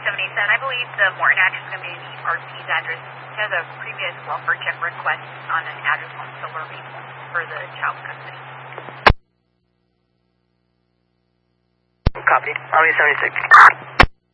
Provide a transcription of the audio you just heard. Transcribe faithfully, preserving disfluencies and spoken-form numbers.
seven eight seven. I believe the Morton address is going to be the R P's address. He has a previous welfare check request on an address on Silver Maple for the child custody. Copy. Army seventy-six.